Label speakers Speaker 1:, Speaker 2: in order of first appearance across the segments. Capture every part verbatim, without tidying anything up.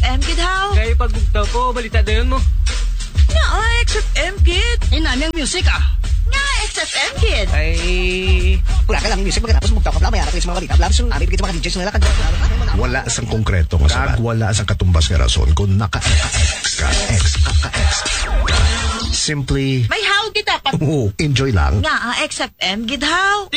Speaker 1: M, kid how?
Speaker 2: Kaya pagbugtaw ko, balita dayon mo.
Speaker 1: Nga, ah, X F M, kid.
Speaker 3: Eh, nami ang music ah.
Speaker 1: Nga, X F M, kid.
Speaker 2: Ay,
Speaker 4: Wala ka lang music pagkatapos mugtaw ka pala mayara ka sa mga balita. Blabs yung namin bigit sa mga D Js nila kag
Speaker 5: Wala sang konkreto nga sabat. Wala sang katumbas nga rason kung naka-X ka, X, ka-X. Simply,
Speaker 1: May how, kid dapat.
Speaker 5: oh, enjoy lang.
Speaker 1: Nga, ah, X F M, kid how?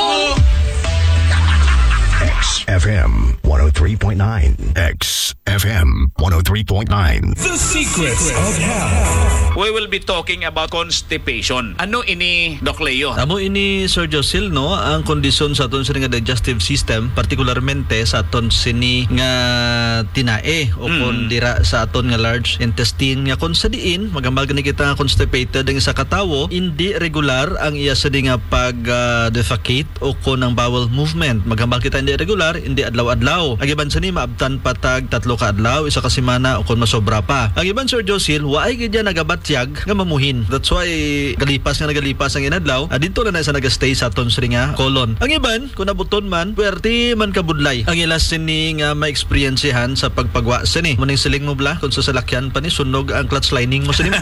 Speaker 5: X F M one oh three point nine. X F M one oh three point nine.
Speaker 6: The secrets of health.
Speaker 7: We will be talking about constipation. Ano ini, Doc Leo?
Speaker 8: Amo ini Sir Josil, no, ang kondisyon sa aton sini nga digestive system, partikularmente sa aton sini nga tinae o
Speaker 7: Mm.
Speaker 8: kon dira sa aton nga large intestine nga kon sa diin magambal gani kita nga constipated ang isa ka tawo, hindi regular ang iya sini nga pag uh, defecate o kon ang bowel movement. Magambal kita hindi regular, hindi adlaw-adlaw. Ang iban sini maabtan patag tatlo ka adlaw, isa ka semana o kon masobra pa. Ang iban Sir Josil, waay gid nagabatyag nga mamuhin. That's why galipas nga nagalipas ang inadlaw, ah, dito na na sa nagastay sa aton sini nga colon. Ang iban kun nabuton man, puwerte man kabudlay. Ang ilas sini nga ma-experiencehan sa pagpagwa sini. Muning siling mo bla kun sa salakyan pa ni sunog ang clutch lining mo sini mo.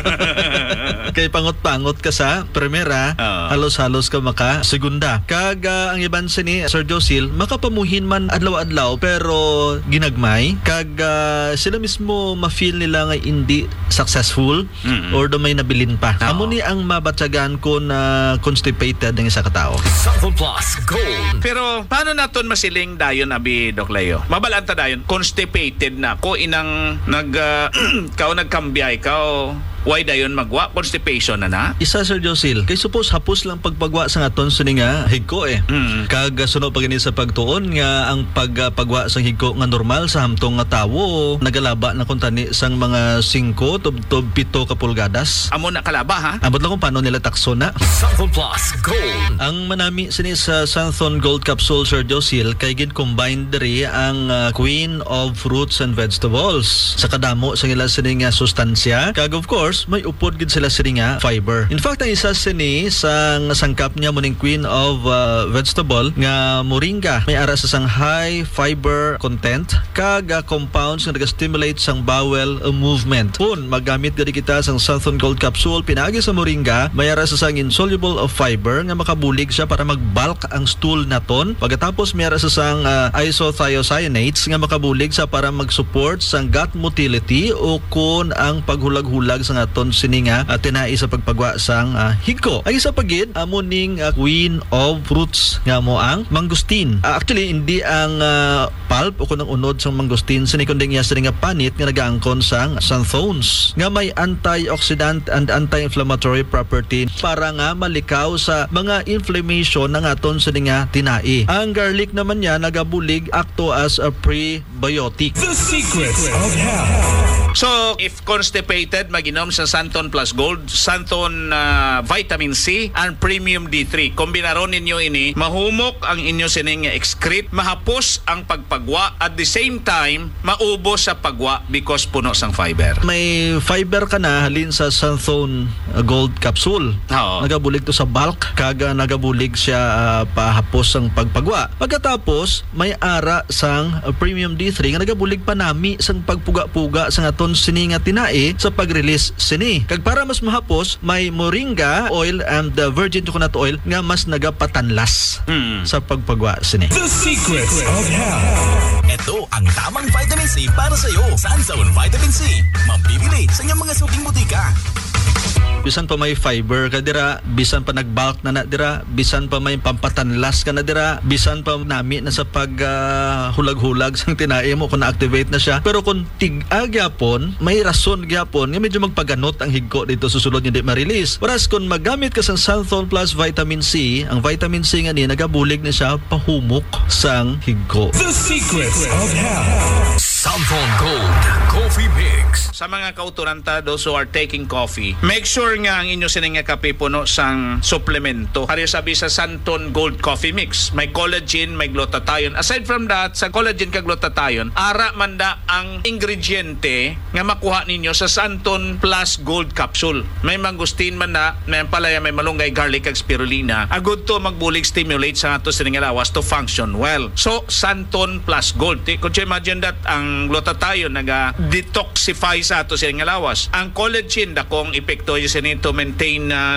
Speaker 8: Kay pangot-pangot ka sa primera,
Speaker 7: Oo.
Speaker 8: halos-halos ka maka segunda. Kag ah, ang iban sini Sir Josil, makapamuhin man adlaw-adlaw pero ginagmay kag ah, sila mismo ma-feel nila nga hindi successful
Speaker 7: Mm-mm.
Speaker 8: or do may nabilin pa.
Speaker 7: Oo.
Speaker 8: Amo ni ang mabatyagan ko na constipated ng isa ka tao.
Speaker 6: Sample Plus Gold.
Speaker 7: Pero paano naton masiling dayon abi, Doc Leo? Mabalanta dayon, constipated na ko inang nag uh, kao nagkambiyay kao. Why dayon magwa? Constipation na na?
Speaker 8: Isa Sir Josil, kay suppose hapos lang pagpagwa sa aton sini nga higko eh.
Speaker 7: Mm.
Speaker 8: Kag uh, sunod pa gani sa pagtuon nga ang pagpagwa sa higko nga normal sa hamtong nga tawo nagalaba na kun tani sang mga singko tub-tub pito ka pulgadas.
Speaker 7: Amo na kalaba ha?
Speaker 8: Abot lang kung paano nila takso na.
Speaker 6: Sample Plus Gold.
Speaker 8: Ang manami sini sa Santhon Gold Capsule Sir Josil kay gid combined diri ang uh, queen of fruits and vegetables. Sa kadamo sa ila sini nga sustansya kag of course may upod gid sila sini nga fiber. In fact ang isa sini sa nasangkap niya muning queen of uh, vegetable nga moringa may ara sa sang high fiber content kag uh, compounds nga naga-stimulate sang bowel uh, movement. Kung magamit gadi kita sang Santhon Gold Capsule pinagi sa moringa may ara sa sang insoluble of fiber nga makabulig siya para mag-bulk ang stool naton. Pagkatapos may ara sa sang uh, isothiocyanates nga makabulig sa para mag-support sang gut motility o kun ang paghulag-hulag sa aton sini nga uh, tinai sa pagpagwa sang uh, higko. Ang isa pagid amo ning uh, queen of fruits nga mo ang mangustin. Uh, actually hindi ang uh, pulp o kun ang unod sang mangustin sini kundi nga sini nga panit nga nagaangkon sang xanthones nga may antioxidant and anti-inflammatory property para nga malikaw sa mga inflammation ng aton sini nga tinai. Ang garlic naman niya nagabulig acto as a prebiotic.
Speaker 6: The secrets of health.
Speaker 7: So, if constipated, mag-inom sa Santon Plus Gold, Santon uh, Vitamin C, and Premium D three. Kombinaron ninyo ini, mahumok ang inyo sining excrete, mahapos ang pagpagwa, at the same time, maubos sa pagwa because puno sang fiber.
Speaker 8: May fiber ka na halin sa Santhon uh, Gold Capsule.
Speaker 7: Oo.
Speaker 8: Nagabulig to sa bulk, kaga nagabulig siya uh, pahapos ang pagpagwa. Pagkatapos, may ara sang uh, Premium D three nga nagabulig pa nami sang pagpuga-puga sang aton sini nga tinae sa pag-release sini. Kag para mas mahapos, may moringa oil and the virgin coconut oil nga mas nagapatanlas
Speaker 7: Mm.
Speaker 8: sa pagpagwa sini.
Speaker 6: The secrets of health.
Speaker 9: Ito ang tamang vitamin C para sa iyo. Sanzone Vitamin C. Mabibili sa inyong mga suking butika.
Speaker 8: Bisan pa may fiber ka dira, bisan pa nagbulk na na dira, bisan pa may pampatanlas ka na dira, bisan pa nami na sa pag uh, hulag-hulag sang tinae mo kung na-activate na siya. Pero kung tig-ag yapon, may rason gyapon nga medyo magpaganot ang higko dito susulod hindi ma-release. Whereas kung magamit ka sa Santhon Plus Vitamin C, ang vitamin C nga ni nagabulig na siya pahumok sang higko.
Speaker 6: The secrets of health.
Speaker 9: Santhon Gold Coffee Mix.
Speaker 7: sa mga kauturanta, those who are taking coffee, make sure nga ang inyo sining nga kape puno sang suplemento. Hari sabi sa Santon Gold Coffee Mix, may collagen, may glutathione. Aside from that, sa collagen kag glutathione, ara man da ang ingrediente nga makuha ninyo sa Santon Plus Gold Capsule. May mangustin man na, may palaya, may malunggay, garlic kag spirulina. Agud to magbulig stimulate sa ato sining nga lawas to function well. So Santon Plus Gold. Could you imagine that ang glutathione naga detoxify sa ato sining nga lawas. Ang collagen dakong epekto yun to maintain uh,